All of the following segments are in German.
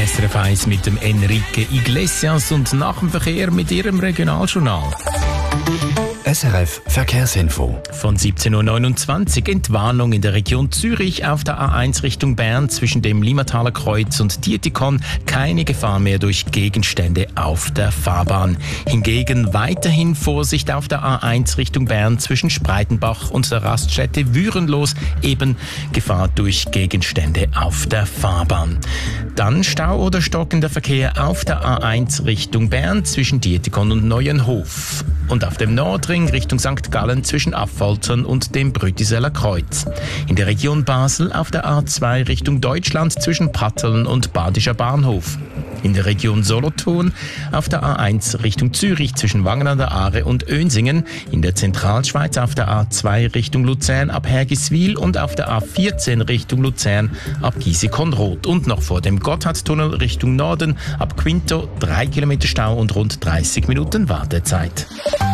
SRF 1 mit dem Enrique Iglesias und nach dem Verkehr mit Ihrem Regionaljournal. SRF Verkehrsinfo. Von 17.29 Uhr Entwarnung in der Region Zürich auf der A1 Richtung Bern zwischen dem Limataler Kreuz und Dietikon. Keine Gefahr mehr durch Gegenstände auf der Fahrbahn. Hingegen weiterhin Vorsicht auf der A1 Richtung Bern zwischen Spreitenbach und der Raststätte Würenlos. Eben Gefahr durch Gegenstände auf der Fahrbahn. Dann Stau oder stockender Verkehr auf der A1 Richtung Bern zwischen Dietikon und Neuenhof. Und auf dem Nordring Richtung St. Gallen zwischen Affoltern und dem Brütiseller Kreuz. In der Region Basel auf der A2 Richtung Deutschland zwischen Pratteln und Badischer Bahnhof. In der Region Solothurn auf der A1 Richtung Zürich zwischen Wangen an der Aare und Önsingen. In der Zentralschweiz auf der A2 Richtung Luzern ab Hergiswil und auf der A14 Richtung Luzern ab Giesecon-Roth. Und noch vor dem Gotthardtunnel Richtung Norden ab Quinto 3 Kilometer Stau und rund 30 Minuten Wartezeit.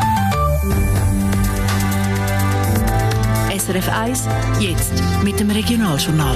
SRF 1, jetzt mit dem Regionaljournal.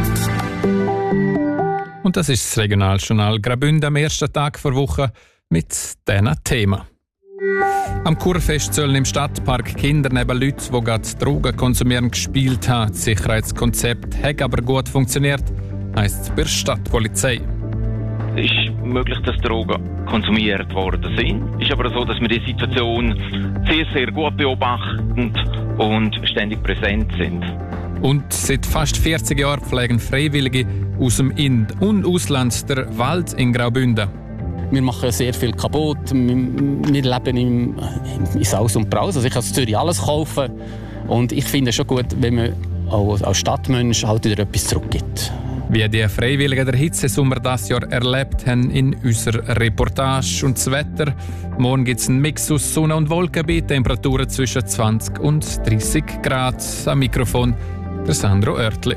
Und das ist das Regionaljournal Graubünden am ersten Tag der Woche mit diesen Themen. Am Kurfest sollen im Stadtpark Kinder neben Leuten, die gerade Drogen konsumieren, gespielt haben. Das Sicherheitskonzept hat aber gut funktioniert, heisst es bei der Stadtpolizei. Es ist möglich, dass Drogen konsumiert worden sind. Es ist aber so, dass wir die Situation sehr, sehr gut beobachten und ständig präsent sind. Und seit fast 40 Jahren pflegen Freiwillige aus dem In- und Ausland der Wald in Graubünden. Wir machen sehr viel kaputt. Wir leben in Saus und Braus. Also ich kann in Zürich alles kaufen. Und ich finde es schon gut, wenn man auch als Stadtmensch halt wieder etwas zurückgibt. Wie die Freiwilligen der Hitzesommer dieses Jahr erlebt haben in unserer Reportage. Und das Wetter. Morgen gibt es einen Mix aus Sonne und Wolken bei Temperaturen zwischen 20 und 30 Grad. Am Mikrofon der Sandro Oertli.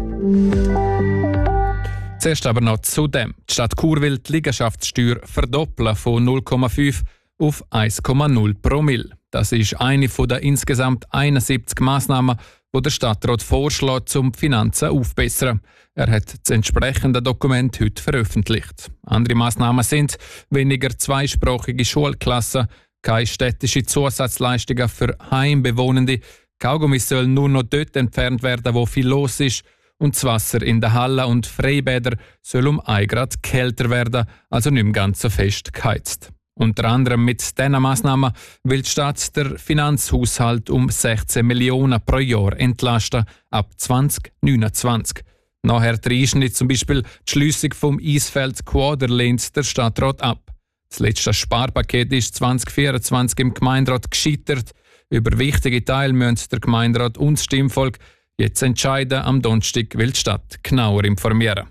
Zuerst aber noch zu dem. Die Stadt Chur will die Liegenschaftssteuer verdoppeln von 0,5 auf 1,0 Promille. Das ist eine von der insgesamt 71 Massnahmen, die der Stadtrat vorschlägt, um die Finanzen aufzubessern. Er hat das entsprechende Dokument heute veröffentlicht. Andere Massnahmen sind weniger zweisprachige Schulklassen, keine städtische Zusatzleistungen für Heimbewohnende, Kaugummis sollen nur noch dort entfernt werden, wo viel los ist, und das Wasser in den Hallen und Freibädern soll um 1 Grad kälter werden, also nicht mehr ganz so fest geheizt. Unter anderem mit diesen Massnahmen will die Stadt der Finanzhaushalt um 16 Millionen pro Jahr entlasten, ab 2029. Nachher der Einschnitt, zum Beispiel die Schliessung vom Eisfeld Quader, lehnt der Stadtrat ab. Das letzte Sparpaket ist 2024 im Gemeinderat gescheitert. Über wichtige Teile müssen der Gemeinderat und das Stimmvolk jetzt entscheiden. Am Donnerstag will die Stadt genauer informieren.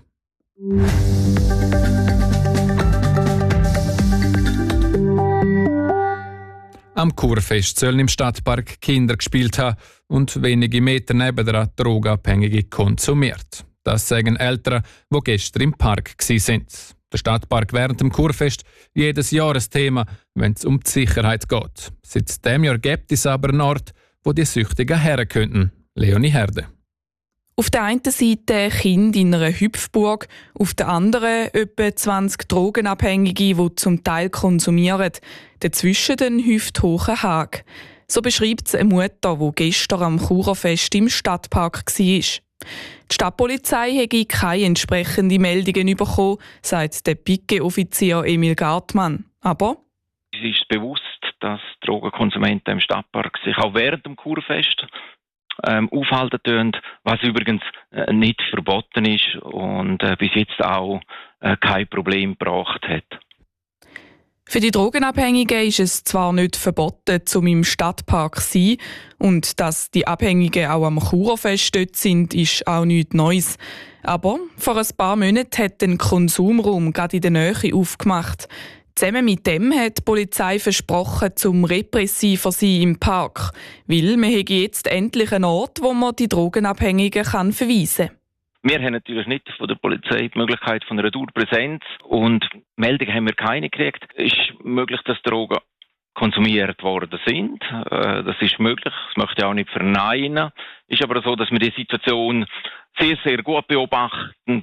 Am Kurfest sollen im Stadtpark Kinder gespielt haben und wenige Meter nebenan Drogenabhängige konsumiert. Das sagen Eltern, die gestern im Park waren. Der Stadtpark während dem Kurfest jedes Jahr ein Thema, wenn es um die Sicherheit geht. Seit diesem Jahr gibt es aber einen Ort, wo die Süchtigen her könnten. Leonie Herde. Auf der einen Seite ein Kind in einer Hüpfburg, auf der anderen etwa 20 Drogenabhängige, die zum Teil konsumieren. Dazwischen den hüfthohen Hag. So beschreibt es eine Mutter, die gestern am Churerfest im Stadtpark war. Die Stadtpolizei hätte keine entsprechenden Meldungen bekommen, sagt der Pike-Offizier Emil Gartmann. Aber es ist bewusst, dass Drogenkonsumenten im Stadtpark sich auch während dem Kurfest aufhalten tun, was übrigens nicht verboten ist und bis jetzt auch kein Problem gebracht hat. Für die Drogenabhängigen ist es zwar nicht verboten, zum im Stadtpark zu sein, und dass die Abhängigen auch am Churerfest dort sind, ist auch nichts Neues. Aber vor ein paar Monaten hat ein Konsumraum gerade in der Nähe aufgemacht. Zusammen mit dem hat die Polizei versprochen, zum repressiver sein im Park, weil man jetzt endlich einen Ort, wo man die Drogenabhängigen verweisen kann. Wir haben natürlich nicht von der Polizei die Möglichkeit von einer Dauerpräsenz und Meldungen haben wir keine gekriegt. Es ist möglich, dass Drogen konsumiert worden sind. Das ist möglich, das möchte ich auch nicht verneinen. Es ist aber so, dass wir die Situation sehr, sehr gut beobachten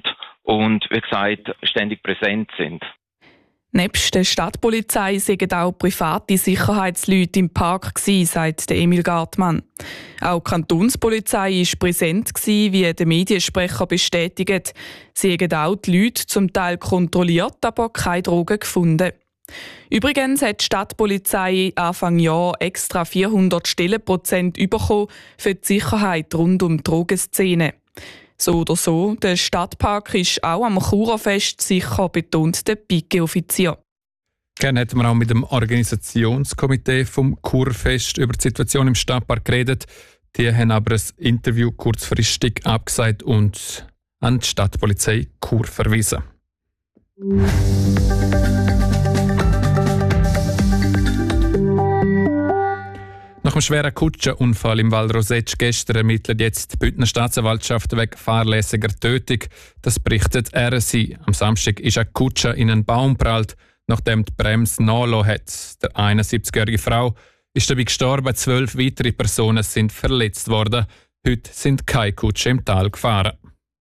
und, wie gesagt, ständig präsent sind. Nebst der Stadtpolizei sind auch private Sicherheitsleute im Park gewesen, sagt Emil Gartmann. Auch die Kantonspolizei war präsent gewesen, wie der Mediensprecher bestätigt. Sie haben auch die Leute zum Teil kontrolliert, aber keine Drogen gefunden. Übrigens hat die Stadtpolizei Anfang Jahr extra 400 Stellenprozent bekommen für die Sicherheit rund um die Drogenszene. So oder so, der Stadtpark ist auch am Churofest sicher, betont der Pike-Offizier. Gerne hätten wir auch mit dem Organisationskomitee vom Churfest über die Situation im Stadtpark geredet. Die haben aber ein Interview kurzfristig abgesagt und an die Stadtpolizei Chur verwiesen. Nach einem schweren Kutschenunfall im Val Roseg gestern ermittelt jetzt die Bündner Staatsanwaltschaft wegen fahrlässiger Tötung. Das berichtet RSI. Am Samstag ist eine Kutsche in einen Baum prallt, nachdem die Bremse nachgelassen hat. Der 71-jährige Frau ist dabei gestorben, 12 weitere Personen sind verletzt worden. Heute sind keine Kutschen im Tal gefahren.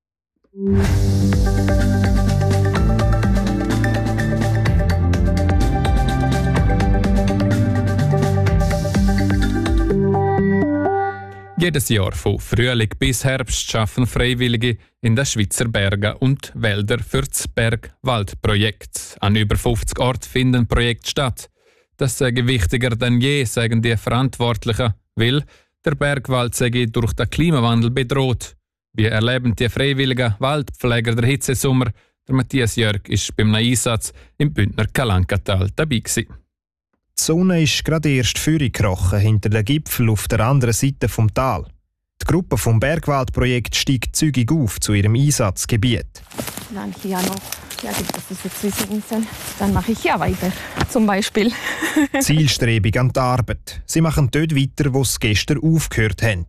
Jedes Jahr von Frühling bis Herbst schaffen Freiwillige in den Schweizer Bergen und Wäldern für das Bergwaldprojekt. An über 50 Orten finden Projekte statt. Das sei wichtiger denn je, sagen die Verantwortlichen, weil der Bergwald sei durch den Klimawandel bedroht. Wie erleben die freiwilligen Waldpfleger der Hitzesommer? Der Matthias Jörg ist beim Einsatz im Bündner Kalankatal dabei gewesen. Die Sonne ist gerade erst vorgekrochen hinter den Gipfel auf der anderen Seite vom Tal. Die Gruppe vom Bergwaldprojekt steigt zügig auf zu ihrem Einsatzgebiet. Dann hier noch, ja, gibt es diese Zwischeninseln. Dann mache ich hier weiter, zum Beispiel. Zielstrebig an die Arbeit. Sie machen dort weiter, wo sie gestern aufgehört haben.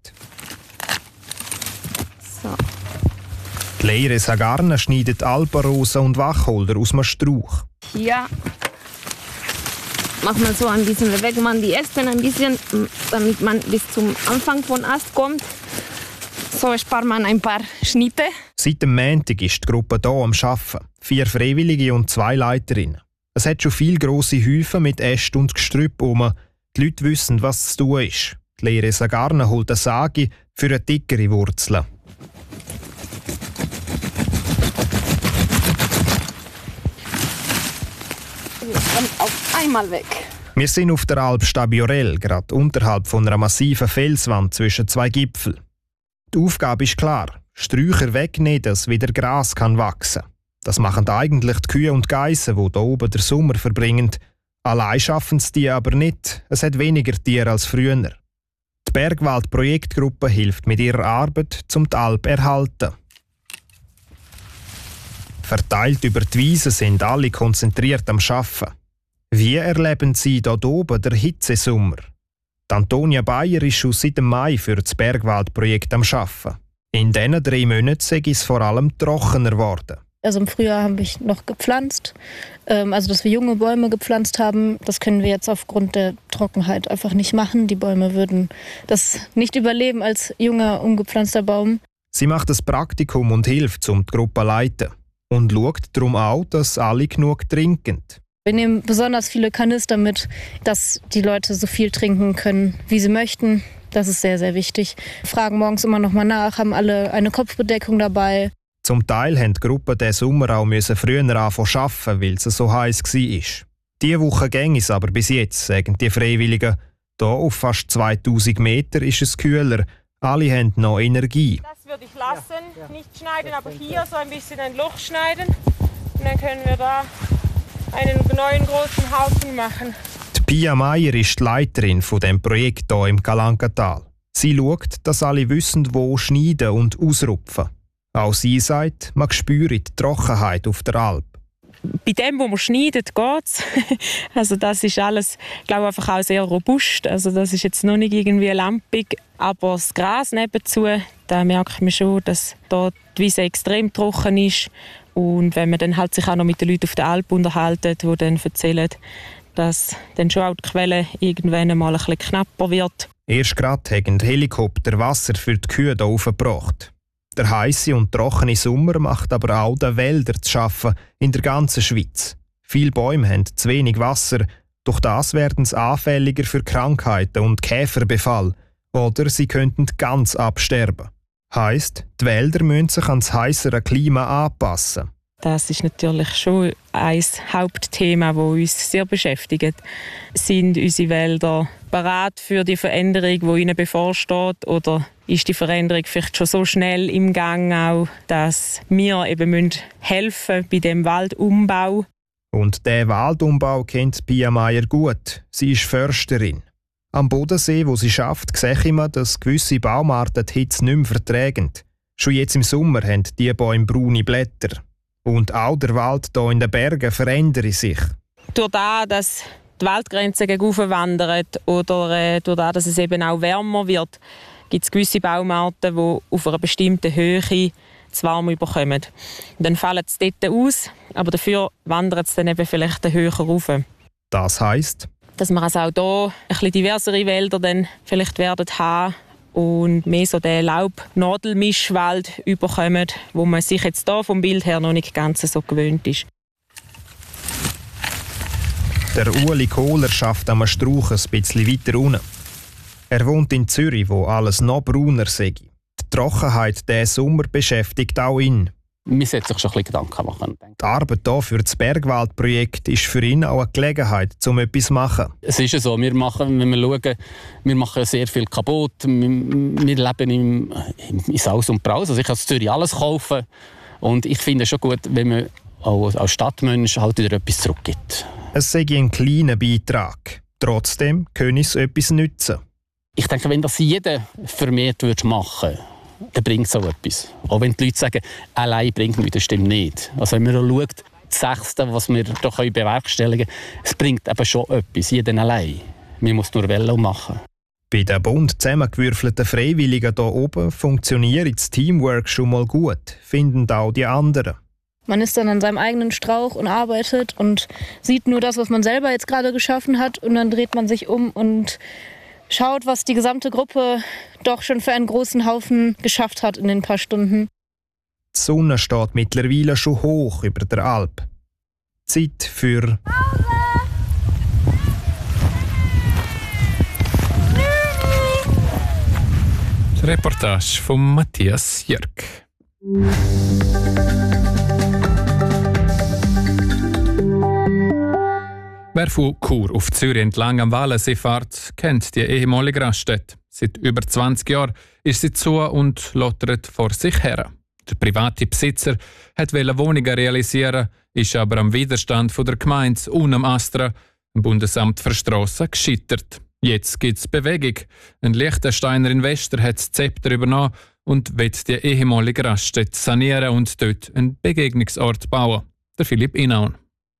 So. Die Leire Sagarna schneidet Alpenrosen und Wacholder aus einem Strauch. Hier macht man so ein bisschen, bewegt man die Äste ein bisschen, damit man bis zum Anfang von Ast kommt. So spart man ein paar Schnitte. Seit dem Montag ist die Gruppe hier am Arbeiten. 4 Freiwillige und 2 Leiterinnen. Es hat schon viele grosse Häufen mit Ästen und Gestrüpp herum. Die Leute wissen, was zu tun ist. Die Leire Sagarna holt eine Sage für eine dickere Wurzel. Auf einmal weg. Wir sind auf der Alp Stabiorel, gerade unterhalb von einer massiven Felswand zwischen 2 Gipfeln. Die Aufgabe ist klar: Sträucher wegnehmen, dass wieder Gras kann wachsen. Das machen eigentlich die Kühe und Geissen, die hier oben den Sommer verbringen. Allein schaffen es die aber nicht. Es hat weniger Tiere als früher. Die Bergwald-Projektgruppe hilft mit ihrer Arbeit, um die Alp zu erhalten. Verteilt über die Wiesen sind alle konzentriert am Arbeiten. Wie erleben Sie hier oben den Hitzesommer? Antonia Bayer ist schon seit Mai für das Bergwaldprojekt am Arbeiten. In diesen 3 Monaten sei es vor allem trockener geworden. Also im Frühjahr habe ich noch gepflanzt. Also dass wir junge Bäume gepflanzt haben, das können wir jetzt aufgrund der Trockenheit einfach nicht machen. Die Bäume würden das nicht überleben als junger, ungepflanzter Baum. Sie macht das Praktikum und hilft, um die Gruppe zu leiten. Und schaut darum auch, dass alle genug trinken. Wir nehmen besonders viele Kanister mit, dass die Leute so viel trinken können, wie sie möchten. Das ist sehr, sehr wichtig. Wir fragen morgens immer noch mal nach, haben alle eine Kopfbedeckung dabei. Zum Teil mussten die Gruppe diesen Sommer auch früher anfangen zu arbeiten, weil es so heiß war. Diese Woche ging es aber bis jetzt, sagen die Freiwilligen. Hier auf fast 2000 Meter ist es kühler. Alle haben noch Energie. Das würde ich lassen, nicht schneiden, aber hier so ein bisschen ein Loch schneiden. Und dann können wir da einen neuen großen Haufen machen. Die Pia Meier ist die Leiterin von dem Projekt hier im Kalankatal. Sie schaut, dass alle wissen, wo schneiden und ausrupfen. Auch sie sagt, man spürt die Trockenheit auf der Alp. Bei dem, wo man schneidet, geht es. Also das ist alles, glaube ich, einfach auch sehr robust. Also das ist jetzt noch nicht irgendwie lampig. Aber das Gras nebenzu, da merkt man schon, dass da die Wiese extrem trocken ist. Und wenn man dann halt sich auch noch mit den Leuten auf der Alp unterhalten, die dann erzählen, dass dann schon auch die Quelle irgendwann mal ein bisschen knapper wird. Erst gerade haben die Helikopter Wasser für die Kühe hier aufgebracht. Der heisse und trockene Sommer macht aber auch den Wäldern zu schaffen in der ganzen Schweiz. Viele Bäume haben zu wenig Wasser, durch das werden sie anfälliger für Krankheiten und Käferbefall. Oder sie könnten ganz absterben. Heisst, die Wälder müssen sich an das heissere Klima anpassen. Das ist natürlich schon ein Hauptthema, das uns sehr beschäftigt. Sind unsere Wälder bereit für die Veränderung, die ihnen bevorsteht? Oder ist die Veränderung vielleicht schon so schnell im Gang, auch, dass wir eben helfen bei dem Waldumbau? Und diesen Waldumbau kennt Pia Meier gut. Sie ist Försterin. Am Bodensee, wo sie schafft, sehe man, dass gewisse Baumarten die Hitze nicht mehr vertragen. Schon jetzt im Sommer haben diese Bäume braune Blätter. Und auch der Wald hier in den Bergen verändere sich. Durch das, dass die Waldgrenze gegenüber wandert oder durch das, dass es eben auch wärmer wird, gibt es gewisse Baumarten, die auf einer bestimmten Höhe zu warm überkommen. Und dann fallen sie dort aus, aber dafür wandern sie dann eben vielleicht höher rauf. Das heisst, dass wir also auch hier ein bisschen diversere Wälder dann vielleicht werden haben und mehr so den Laub-Nadelmischwald überkommen, wo man sich jetzt hier vom Bild her noch nicht ganz so gewöhnt ist. Der Ueli Kohler schafft am Strauch ein bisschen weiter unten. Er wohnt in Zürich, wo alles noch brauner sei. Die Trockenheit diesen Sommer beschäftigt auch ihn. Man sollte sich schon ein bisschen Gedanken machen. Die Arbeit hier für das Bergwaldprojekt ist für ihn auch eine Gelegenheit, um etwas zu machen. Es ist ja so, wenn wir schauen, wir machen sehr viel kaputt. Wir leben in Saus und Braus. Also ich kann in Zürich alles kaufen. Und ich finde es schon gut, wenn man auch als Stadtmensch halt wieder etwas zurückgibt. Es sei ein kleiner Beitrag. Trotzdem könne es etwas nützen. Ich denke, wenn das jeder vermehrt machen würde, dann bringt es auch etwas. Auch wenn die Leute sagen, allein bringt nichts, das stimmt nicht. Also wenn man schaut, das Sechste, was wir hier bewerkstelligen können, es bringt eben schon etwas, jeden allein. Man muss nur wollen machen. Bei den bunt zusammengewürfelten Freiwilligen hier oben funktioniert das Teamwork schon mal gut, finden auch die anderen. Man ist dann an seinem eigenen Strauch und arbeitet und sieht nur das, was man selber jetzt gerade geschaffen hat, und dann dreht man sich um und schaut, was die gesamte Gruppe doch schon für einen großen Haufen geschafft hat in den paar Stunden. Die Sonne steht mittlerweile schon hoch über der Alp. Zeit für die Reportage von Matthias Jörg. Wer von Chur auf Zürich entlang am Wallensee fährt, kennt die ehemalige Raststätte. Seit über 20 Jahren ist sie zu und lottert vor sich her. Der private Besitzer wollte Wohnungen realisieren, ist aber am Widerstand von der Gemeinde und am Astra, dem Bundesamt für Strassen, gescheitert. Jetzt gibt es Bewegung. Ein Liechtensteiner Investor hat das Zepter übernommen und will die ehemalige Raststätte sanieren und dort einen Begegnungsort bauen. Der Philipp Inaun.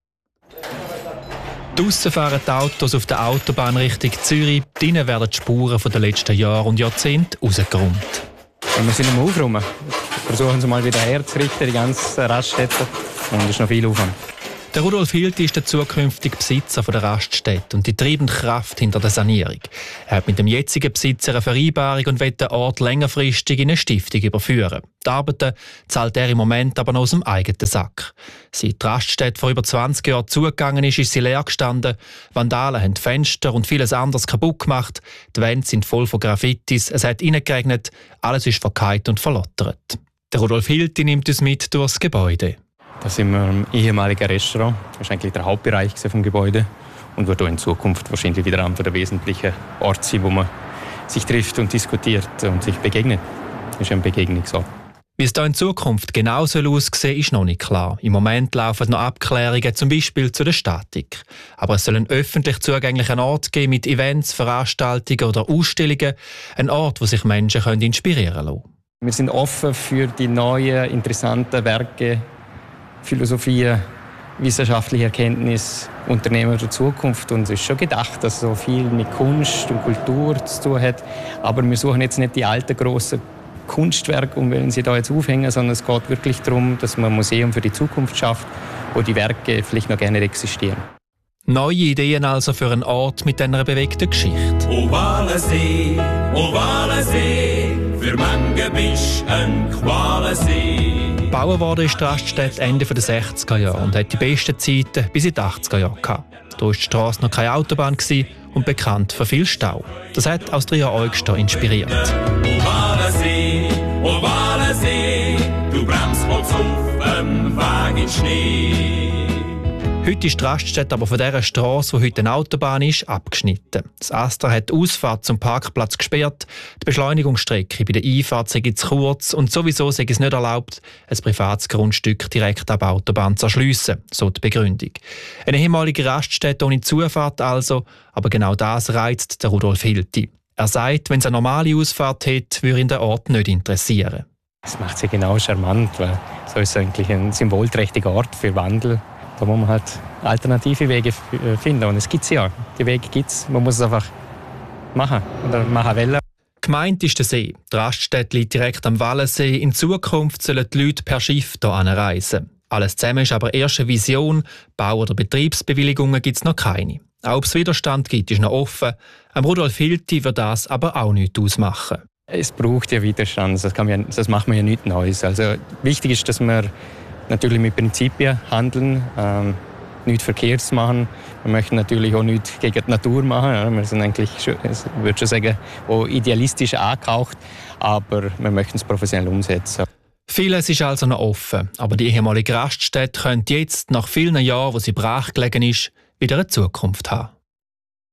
Draussen fahren die Autos auf der Autobahn Richtung Zürich. Drinnen werden die Spuren der letzten Jahre und Jahrzehnte rausgeräumt. Wir sind am Aufräumen. Versuchen sie mal wieder herzurichten, die ganze Raststätte. Und es ist noch viel Aufwand. Der Rudolf Hilti ist der zukünftige Besitzer der Raststätte und die treibende Kraft hinter der Sanierung. Er hat mit dem jetzigen Besitzer eine Vereinbarung und will den Ort längerfristig in eine Stiftung überführen. Die Arbeiten zahlt er im Moment aber noch aus dem eigenen Sack. Seit die Raststätte vor über 20 Jahren zugegangen ist sie leer gestanden. Vandalen haben die Fenster und vieles anderes kaputt gemacht. Die Wände sind voll von Graffitis, es hat reingeregnet, alles ist verkeilt und verlottert. Der Rudolf Hilti nimmt uns mit durchs Gebäude. Da sind wir im ehemaligen Restaurant. Das ist eigentlich der Hauptbereich vom Gebäude und wird auch in Zukunft wahrscheinlich wieder einer der wesentlichen Orte sein, wo man sich trifft und diskutiert und sich begegnet. Das ist ein Begegnungsort. Wie es hier in Zukunft genau aussehen soll, ist noch nicht klar. Im Moment laufen noch Abklärungen, zum Beispiel zu der Statik. Aber es soll einen öffentlich zugänglichen Ort geben mit Events, Veranstaltungen oder Ausstellungen. Ein Ort, wo sich Menschen inspirieren können. Wir sind offen für die neuen, interessanten Werke, Philosophie, wissenschaftliche Erkenntnis, Unternehmer der Zukunft. Und es ist schon gedacht, dass so viel mit Kunst und Kultur zu tun hat. Aber wir suchen jetzt nicht die alten, grossen Kunstwerke und wollen sie da jetzt aufhängen, sondern es geht wirklich darum, dass man ein Museum für die Zukunft schafft, wo die Werke vielleicht noch gerne existieren. Neue Ideen also für einen Ort mit einer bewegten Geschichte. O Wallensee, für für manche bist ein Qualensee. Gebaut wurde ist die Raststätte Ende der 60er Jahre und hat die besten Zeiten bis in die 80er Jahre gehabt. Da war die Strasse noch keine Autobahn und bekannt für viel Stau. Das hat Austria Eugster inspiriert. Oh Walensee, du bremst kurz auf dem Weg in den Schnee. Heute ist die Raststätte aber von dieser Strasse, wo heute eine Autobahn ist, abgeschnitten. Das Astra hat die Ausfahrt zum Parkplatz gesperrt, die Beschleunigungsstrecke bei der Einfahrt sei zu kurz und sowieso sei es nicht erlaubt, ein privates Grundstück direkt an der Autobahn zu erschliessen, so die Begründung. Eine ehemalige Raststätte ohne Zufahrt also, aber genau das reizt der Rudolf Hilti. Er sagt, wenn es eine normale Ausfahrt hätte, würde ihn der Ort nicht interessieren. Das macht sie genau charmant, weil so ist es eigentlich ein symbolträchtiger Ort für Wandel. Da muss man halt alternative Wege finden. Und es gibt sie ja. Die Wege gibt es. Man muss es einfach machen oder machen wollen. Gemeint ist der See. Die Raststätte liegt direkt am Wallensee. In Zukunft sollen die Leute per Schiff hier anreisen. Alles zusammen ist aber erst eine Vision. Bau- oder Betriebsbewilligungen gibt es noch keine. Auch ob es Widerstand gibt, ist noch offen. Am Rudolf Hilti wird das aber auch nichts ausmachen. Es braucht ja Widerstand. Das macht man ja nichts Neues. Also wichtig ist, dass wir natürlich mit Prinzipien handeln, nichts Verkehrtes machen. Wir möchten natürlich auch nichts gegen die Natur machen. Wir sind eigentlich, ich würde schon sagen, auch idealistisch angehaucht, aber wir möchten es professionell umsetzen. Vieles ist also noch offen, aber die ehemalige Raststätte könnte jetzt, nach vielen Jahren, wo sie brach gelegen ist, wieder eine Zukunft haben.